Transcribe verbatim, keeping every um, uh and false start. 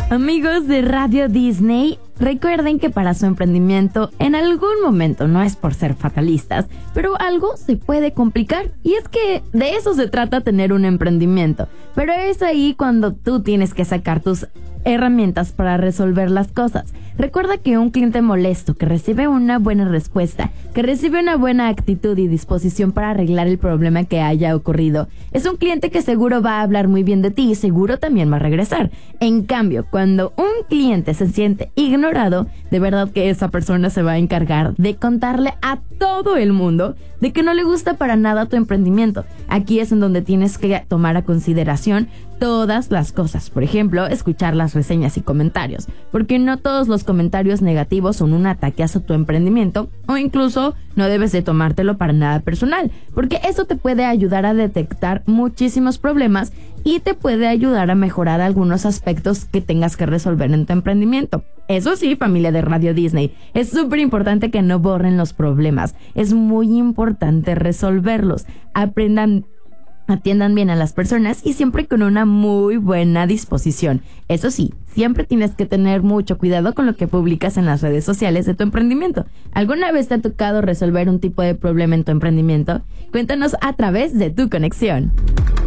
Amigos de Radio Disney, recuerden que para su emprendimiento en algún momento, no es por ser fatalistas, pero algo se puede complicar. Y es que de eso se trata tener un emprendimiento. Pero es ahí cuando tú tienes que sacar tus herramientas para resolver las cosas. Recuerda que un cliente molesto que recibe una buena respuesta, que recibe una buena actitud y disposición para arreglar el problema que haya ocurrido, es un cliente que seguro va a hablar muy bien de ti y seguro también va a regresar. En cambio, cuando un cliente se siente ignorado, de verdad que esa persona se va a encargar de contarle a todo el mundo de que no le gusta para nada tu emprendimiento. Aquí es en donde tienes que tomar a consideración todas las cosas. Por ejemplo, escuchar las reseñas y comentarios, porque no todos los comentarios negativos son un ataque hacia tu emprendimiento, o incluso no debes de tomártelo para nada personal, porque eso te puede ayudar a detectar muchísimos problemas y te puede ayudar a mejorar algunos aspectos que tengas que resolver en tu emprendimiento. Eso sí, familia de Radio Disney, es súper importante que no borren los problemas. Es muy importante resolverlos. Aprendan Atiendan bien a las personas y siempre con una muy buena disposición. Eso sí, siempre tienes que tener mucho cuidado con lo que publicas en las redes sociales de tu emprendimiento. ¿Alguna vez te ha tocado resolver un tipo de problema en tu emprendimiento? Cuéntanos a través de Tu Conexión.